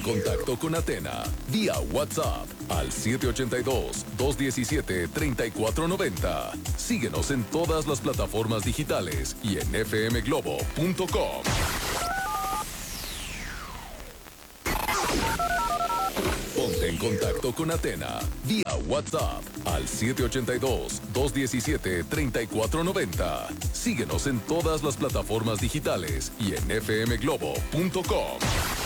contacto con Atena vía WhatsApp al 782-217-3490. Síguenos en todas las plataformas digitales y en fmglobo.com. Ponte en contacto con Atena vía WhatsApp al 782-217-3490. Síguenos en todas las plataformas digitales y en fmglobo.com.